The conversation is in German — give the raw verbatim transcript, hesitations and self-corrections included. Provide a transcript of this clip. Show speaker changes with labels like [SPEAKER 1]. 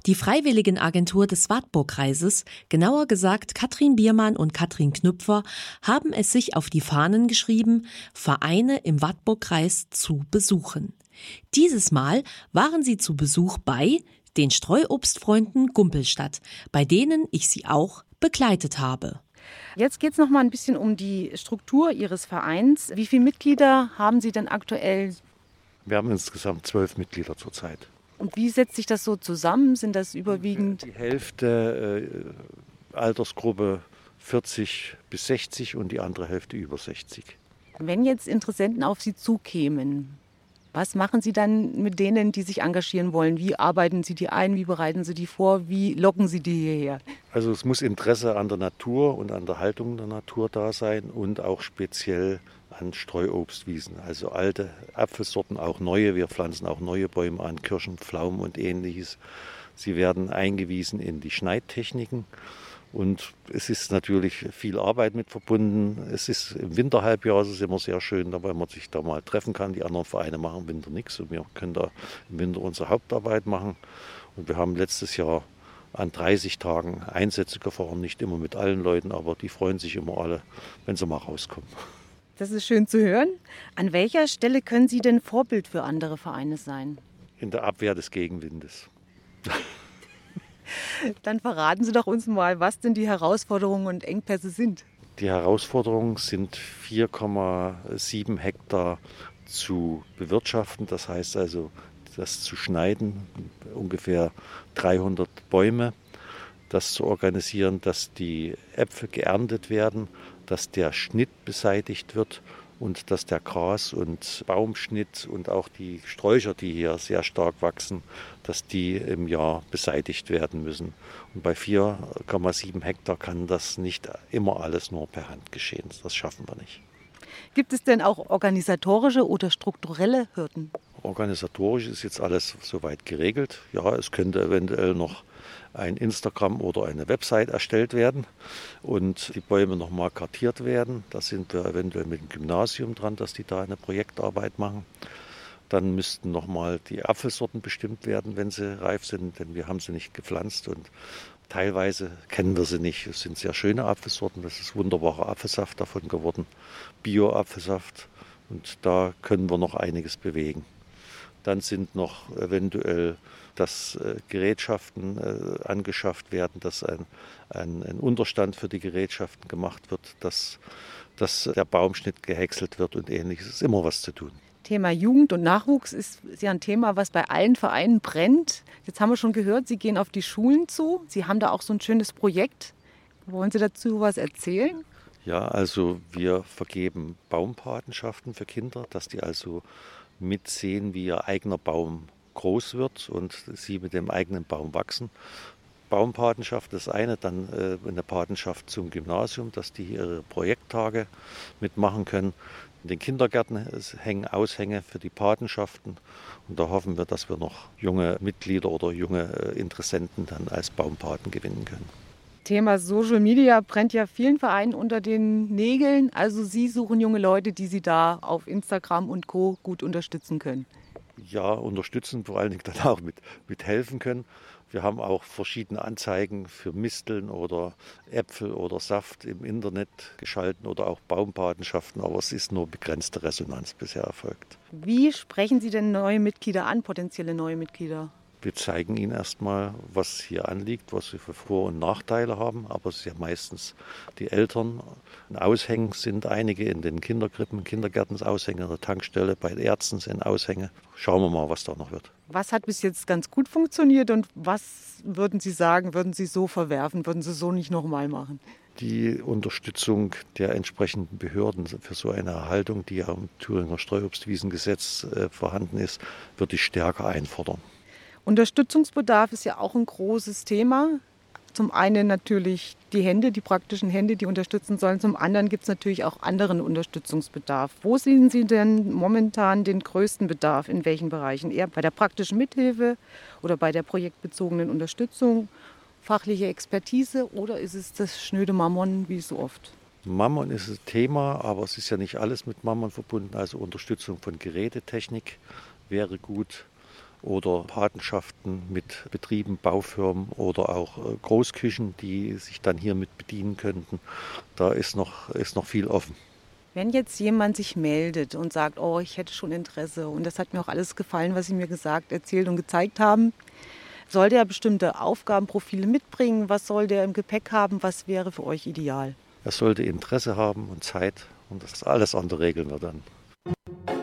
[SPEAKER 1] Die Freiwilligenagentur des Wartburgkreises, genauer gesagt Katrin Biermann und Katrin Knüpfer, haben es sich auf die Fahnen geschrieben, Vereine im Wartburgkreis zu besuchen. Dieses Mal waren sie zu Besuch bei den Streuobstfreunden Gumpelstadt, bei denen ich sie auch begleitet habe.
[SPEAKER 2] Jetzt geht es noch mal ein bisschen um die Struktur Ihres Vereins. Wie viele Mitglieder haben Sie denn aktuell?
[SPEAKER 3] Wir haben insgesamt zwölf Mitglieder zurzeit.
[SPEAKER 2] Und wie setzt sich das so zusammen? Sind das überwiegend?
[SPEAKER 3] Die Hälfte äh, Altersgruppe vierzig bis sechzig und die andere Hälfte über sechzig.
[SPEAKER 2] Wenn jetzt Interessenten auf Sie zukämen, was machen Sie dann mit denen, die sich engagieren wollen? Wie arbeiten Sie die ein? Wie bereiten Sie die vor? Wie locken Sie die hierher?
[SPEAKER 3] Also es muss Interesse an der Natur und an der Haltung der Natur da sein und auch speziell an Streuobstwiesen. Also alte Apfelsorten, auch neue. Wir pflanzen auch neue Bäume an, Kirschen, Pflaumen und ähnliches. Sie werden eingewiesen in die Schneidtechniken. Und es ist natürlich viel Arbeit mit verbunden. Es ist im Winterhalbjahr, es ist immer sehr schön, weil man sich da mal treffen kann. Die anderen Vereine machen im Winter nichts und wir können da im Winter unsere Hauptarbeit machen. Und wir haben letztes Jahr an dreißig Tagen Einsätze gefahren, nicht immer mit allen Leuten, aber die freuen sich immer alle, wenn sie mal rauskommen.
[SPEAKER 2] Das ist schön zu hören. An welcher Stelle können Sie denn Vorbild für andere Vereine sein?
[SPEAKER 3] In der Abwehr des Gegenwindes.
[SPEAKER 2] Dann verraten Sie doch uns mal, was denn die Herausforderungen und Engpässe sind.
[SPEAKER 3] Die Herausforderungen sind vier Komma sieben Hektar zu bewirtschaften. Das heißt also, das zu schneiden, ungefähr dreihundert Bäume, das zu organisieren, dass die Äpfel geerntet werden, dass der Schnitt beseitigt wird und dass der Gras- und Baumschnitt und auch die Sträucher, die hier sehr stark wachsen, dass die im Jahr beseitigt werden müssen. Und bei vier Komma sieben Hektar kann das nicht immer alles nur per Hand geschehen. Das schaffen wir nicht.
[SPEAKER 2] Gibt es denn auch organisatorische oder strukturelle Hürden?
[SPEAKER 3] Organisatorisch ist jetzt alles soweit geregelt. Ja, es könnte eventuell noch ein Instagram oder eine Website erstellt werden und die Bäume nochmal kartiert werden. Da sind wir eventuell mit dem Gymnasium dran, dass die da eine Projektarbeit machen. Dann müssten nochmal die Apfelsorten bestimmt werden, wenn sie reif sind, denn wir haben sie nicht gepflanzt und teilweise kennen wir sie nicht. Es sind sehr schöne Apfelsorten, das ist wunderbarer Apfelsaft davon geworden, Bio-Apfelsaft, und da können wir noch einiges bewegen. Dann sind noch eventuell, dass äh, Gerätschaften äh, angeschafft werden, dass ein, ein, ein Unterstand für die Gerätschaften gemacht wird, dass, dass der Baumschnitt gehäckselt wird und ähnliches. Es ist immer was zu tun.
[SPEAKER 2] Thema Jugend und Nachwuchs ist, ist ja ein Thema, was bei allen Vereinen brennt. Jetzt haben wir schon gehört, Sie gehen auf die Schulen zu. Sie haben da auch so ein schönes Projekt. Wollen Sie dazu was erzählen?
[SPEAKER 3] Ja, also wir vergeben Baumpatenschaften für Kinder, dass die also mitsehen, wie ihr eigener Baum groß wird und sie mit dem eigenen Baum wachsen. Baumpatenschaft das eine, dann äh, eine Patenschaft zum Gymnasium, dass die ihre Projekttage mitmachen können. In den Kindergärten hängen Aushänge für die Patenschaften und da hoffen wir, dass wir noch junge Mitglieder oder junge äh, Interessenten dann als Baumpaten gewinnen können.
[SPEAKER 2] Thema Social Media brennt ja vielen Vereinen unter den Nägeln. Also Sie suchen junge Leute, die Sie da auf Instagram und Co. gut unterstützen können.
[SPEAKER 3] Ja, unterstützen, vor allen Dingen dann auch mit, mit helfen können. Wir haben auch verschiedene Anzeigen für Misteln oder Äpfel oder Saft im Internet geschalten oder auch Baumpatenschaften, aber es ist nur begrenzte Resonanz bisher erfolgt.
[SPEAKER 2] Wie sprechen Sie denn neue Mitglieder an, potenzielle neue Mitglieder?
[SPEAKER 3] Wir zeigen ihnen erstmal, was hier anliegt, was sie für Vor- und Nachteile haben. Aber es ist ja meistens die Eltern. Aushängen sind einige in den Kinderkrippen, Kindergärten Aushänge, an der Tankstelle, bei Ärzten sind Aushänge. Schauen wir mal, was da noch wird.
[SPEAKER 2] Was hat bis jetzt ganz gut funktioniert und was würden Sie sagen, würden Sie so verwerfen, würden Sie so nicht nochmal machen?
[SPEAKER 3] Die Unterstützung der entsprechenden Behörden für so eine Erhaltung, die ja im Thüringer Streuobstwiesengesetz äh, vorhanden ist, würde ich stärker einfordern.
[SPEAKER 2] Unterstützungsbedarf ist ja auch ein großes Thema. Zum einen natürlich die Hände, die praktischen Hände, die unterstützen sollen. Zum anderen gibt es natürlich auch anderen Unterstützungsbedarf. Wo sehen Sie denn momentan den größten Bedarf? In welchen Bereichen? Eher bei der praktischen Mithilfe oder bei der projektbezogenen Unterstützung, fachliche Expertise oder ist es das schnöde Mammon wie so oft?
[SPEAKER 3] Mammon ist ein Thema, aber es ist ja nicht alles mit Mammon verbunden. Also Unterstützung von Gerätetechnik wäre gut. oder Patenschaften mit Betrieben, Baufirmen oder auch Großküchen, die sich dann hier mit bedienen könnten. Da ist noch, ist noch viel offen.
[SPEAKER 2] Wenn jetzt jemand sich meldet und sagt, oh, ich hätte schon Interesse und das hat mir auch alles gefallen, was Sie mir gesagt, erzählt und gezeigt haben, soll der bestimmte Aufgabenprofile mitbringen? Was soll der im Gepäck haben? Was wäre für euch ideal?
[SPEAKER 3] Er sollte Interesse haben und Zeit und das alles andere regeln wir dann.